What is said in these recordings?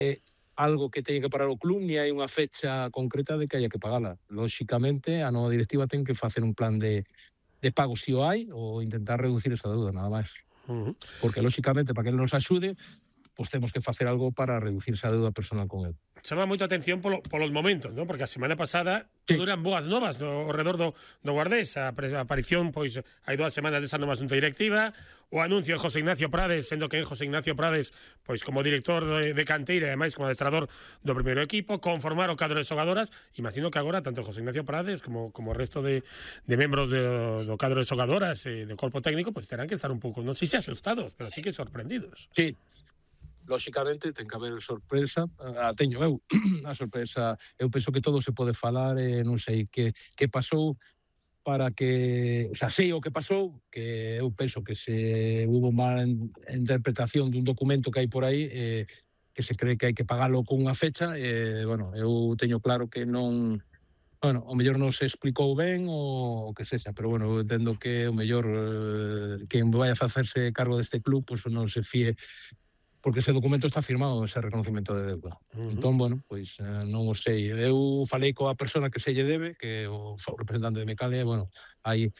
algo que teña que parar o club, ni hai unha fecha concreta de que haya que pagala. Lóxicamente, a nova directiva ten que facer un plan de pago si o hai, ou intentar reducir esa deuda, nada máis. Porque, lóxicamente, para que ele nos axude, pois temos que facer algo para reducir esa deuda personal con el. Chama moito a atención polos momentos, ¿no? Porque a semana pasada todo eran boas novas ao redor do Guardés. A aparición, pois, hai 2 semanas desa nova xunta directiva, o anuncio de José Ignacio Prades, sendo que José Ignacio Prades, pois, como director de canteira e ademais como adestrador do primeiro equipo, conformar o cadro de xogadoras. Imagino que agora tanto José Ignacio Prades como o resto de membros do cadro de xogadoras e do corpo técnico, pois terán que estar un pouco, non sei se asustados, pero sí que sorprendidos. Sí. Lóxicamente, ten que haber sorpresa. Teño eu a sorpresa. Eu penso que todo se pode falar, non sei que pasou para que... O sea, sei o que pasou, que eu penso que se hubo mala interpretación dun documento que hai por aí, que se cree que hai que pagalo con unha fecha. Bueno, eu teño claro que non... Bueno, o mellor non se explicou ben o que sexa, pero bueno, eu entendo que o mellor quen vai a facerse cargo deste club pois non se fíe, porque ese documento está firmado, ese reconocimiento de deuda. Entón, bueno, pois non o sei. Eu falei coa persona que se lle debe, que é o representante de Mecalia, bueno, aí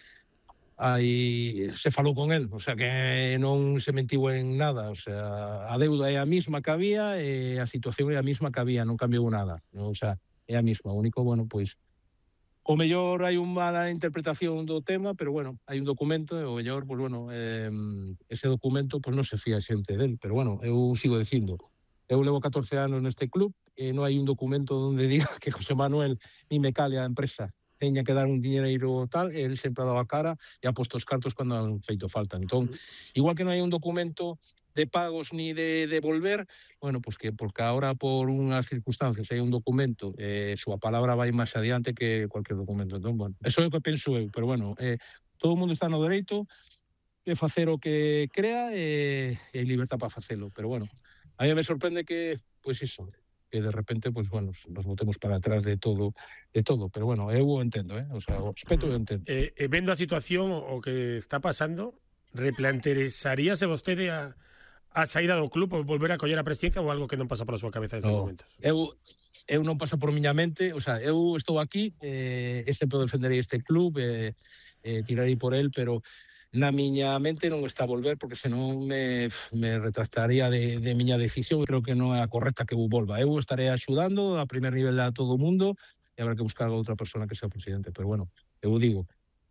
se falou con el, o sea, que non se mentiu en nada, o sea, a deuda é a mesma que había e a situación é a mesma que había, non cambiou nada, o sea, é a mesma. O único, bueno, pois, o mellor hai unha mala interpretación do tema, pero bueno, hai un documento e o mellor, pois bueno, ese documento pois non se fía a xente del, pero bueno, eu sigo dicindo, eu levo 14 anos neste club e non hai un documento onde diga que José Manuel ni Mecalia, a empresa, teña que dar un diñeiro tal, e ele sempre ha dado a cara e ha posto os cartos cando han feito falta. Entón, igual que non hai un documento de pagos ni de devolver, bueno, pues que porque ahora por unhas circunstancias hai un documento, súa palabra vai máis adiante que cualquier documento. Entón, bueno, eso é o que penso eu, pero bueno, todo o mundo está no dereito de facer o que crea e libertad para facelo, pero bueno, a mí me sorprende que, pois iso, que de repente, pois bueno, nos botemos para atrás de todo, pero bueno, eu o entendo, o sea, o respeto eu entendo. Vendo a situación, o que está pasando, replantearíase vostede a saída do club ou volver a coller a presidencia ou algo que non pasa pola súa cabeza nestes momentos? Eu non pasa por miña mente, o sea, eu estou aquí, sempre defenderei este club, tirarei por el, pero na miña mente non está a volver, porque senón me retractaría de miña decisión, e creo que non é a correcta que eu volva. Eu estarei axudando a primer nivel a todo o mundo e habrá que buscar a outra persona que sea o presidente, pero bueno, eu digo,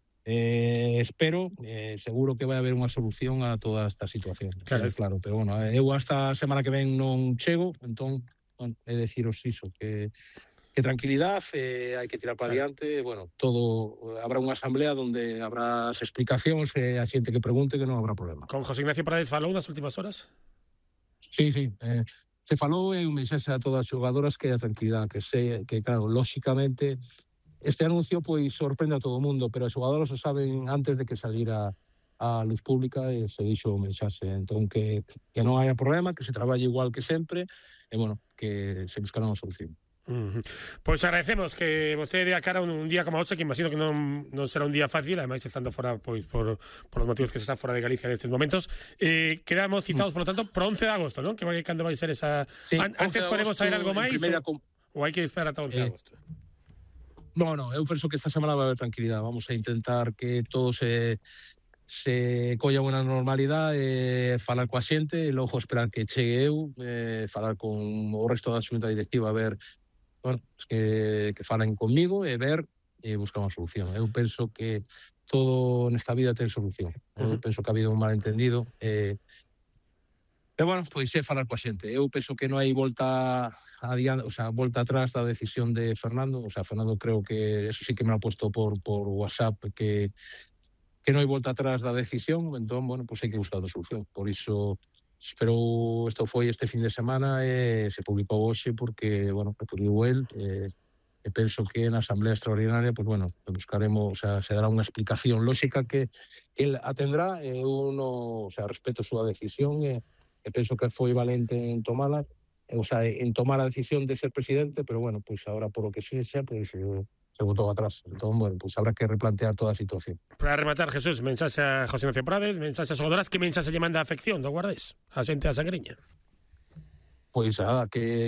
espero, seguro que vai haber unha solución a toda esta situación, claro, pero bueno, eu hasta a semana que ven non chego, entón, bueno, é deciros iso, que tranquilidade, hai que tirar para adiante, bueno, todo, habrá unha asamblea onde habrá as explicacións e a xente que pregunte, que non habrá problema. Con José Ignacio Prades falou das últimas horas? Sí, se falou e un mensaxe a todas as xogadoras que a tranquilidade, que claro, lóxicamente, este anuncio pois sorprende a todo o mundo, pero as xogadoras o saben antes de que salira a luz pública e se dixo o mensaxe. Entón, que non haya problema, que se traballe igual que sempre e, bueno, que se buscará unha solución. Pois agradecemos que vostede dé a cara un día como hoxe, que imagino que non será un día fácil, ademais estando fora, pois, por os motivos que se está fora de Galicia nestes momentos. Quedamos citados, por lo tanto, para 11 de agosto, non? Que cando vai ser esa... Sí, antes podemos saber algo máis ou hai que esperar ata 11 de agosto? No, eu penso que esta semana vai haber tranquilidade. Vamos a intentar que todo se colla unha normalidade, falar coa xente e logo esperar que chegue eu, falar con o resto da xunta directiva, a ver, bueno, que falen comigo e ver e buscar unha solución. Eu penso que todo nesta vida ten solución. Eu penso que ha habido un malentendido e bueno, pois é falar coa xente. Eu penso que non hai volta adiante, o sea, volta atrás da decisión de Fernando. O sea, Fernando creo que eso sí que me lo ha puesto por WhatsApp, que non hai volta atrás da decisión. Entón, bueno, pois hai que buscar outra solución. Por iso, espero, isto foi este fin de semana e se publicou hoxe porque, bueno, publicou el, e penso que na Asamblea Extraordinaria, pois bueno, buscaremos, o sea, se dará unha explicación lógica que el atendrá, e uno, o sea, respeto a súa decisión e penso que foi valente en tomala, o sea, en tomar a decisión de ser presidente, pero bueno, pois agora por o que sexa, pois se botou atrás. Entón, bueno, pois habrá que replantear toda a situación. Para rematar, Jesús, mensaxe a José Ignacio Prades, mensaxe a xogadoras, que mensaxe lle manda a afección do Guardés, a xente a Sangriña? Pois nada, que